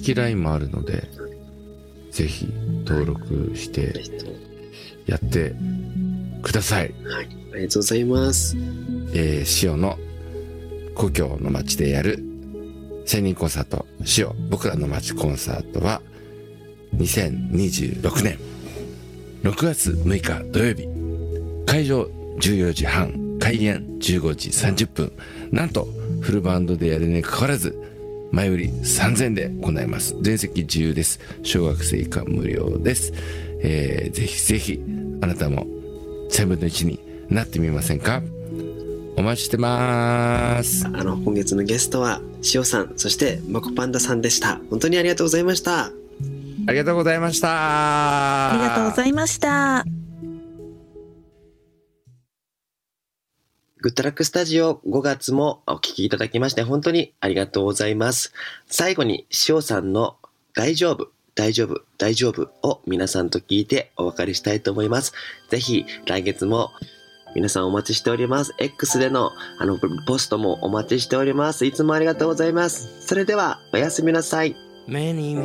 式 LINE もあるので、ぜひ登録してやってください。 はい、ありがとうございます。 塩の故郷の町でやる1000人コンサート、塩僕らの町コンサートは2026年6月6日土曜日、会場14時半、開演15時30分。なんとフルバンドでやるにかかわらず前売り3000円で行います。全席自由です。小学生以下無料です。ぜひぜひあなたも1000分の1になってみませんか？お待ちしてます。 今月のゲストは塩さん、そしてマコパンダさんでした。本当にありがとうございました。 ありがとうございました。 ありがとうございました。 グッドラックスタジオ5月もお聞きいただきまして本当にありがとうございます。最後に塩さんの大丈夫大丈夫大丈夫を皆さんと聞いてお別れしたいと思います。ぜひ来月も皆さんお待ちしております。X でのポストもお待ちしております。いつもありがとうございます。それではおやすみなさい。 目に見